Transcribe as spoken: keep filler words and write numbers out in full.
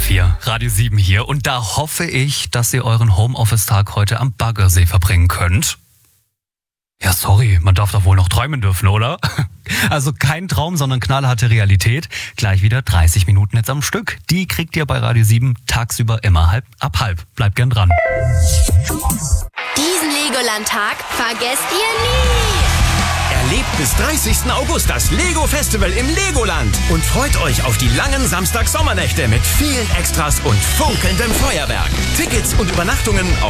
vier, Radio sieben hier. Und da hoffe ich, dass ihr euren Homeoffice-Tag heute am Baggersee verbringen könnt. Ja, sorry, man darf doch wohl noch träumen dürfen, oder? Also kein Traum, sondern knallharte Realität. Gleich wieder dreißig Minuten jetzt am Stück. Die kriegt ihr bei Radio sieben tagsüber immer halb ab halb. Bleibt gern dran. Diesen Legoland-Tag vergesst ihr nie! Erlebt bis dreißigsten August das Lego-Festival im Legoland und freut euch auf die langen Samstag-Sommernächte mit vielen Extras und funkelndem Feuerwerk. Tickets und Übernachtungen auf